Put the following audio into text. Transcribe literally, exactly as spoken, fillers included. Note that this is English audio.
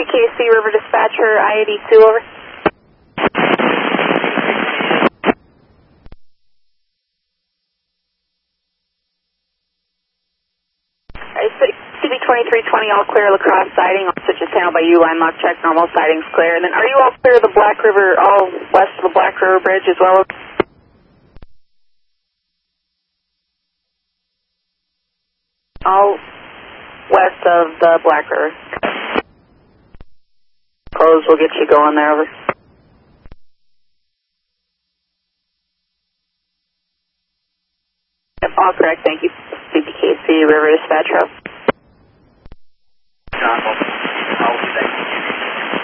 K C River Dispatcher, I eighty-two, over. C B twenty-three twenty, all clear, La Crosse sighting, all switches handled by you, line lock check, normal sightings clear. And then are you all clear of the Black River, all west of the Black River Bridge as well? All west of the Black River. Close, we'll get you going there, over. Yep, all correct, thank you. C B K C River Dispatcher.